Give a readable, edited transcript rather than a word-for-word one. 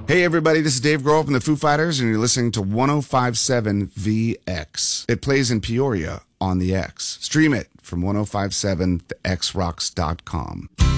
Hey everybody, this is Dave Grohl from the Foo Fighters, and you're listening to 105.7 VX. It plays in Peoria on the X. Stream it from 105.7thexrocks.com.